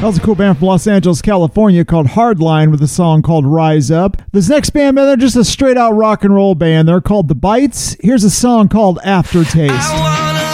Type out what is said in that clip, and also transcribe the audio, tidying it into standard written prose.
That was a cool band from Los Angeles, California called Hardline with a song called Rise Up. This next band, man, they're just a straight out rock and roll band. They're called The Bites. Here's a song called Aftertaste.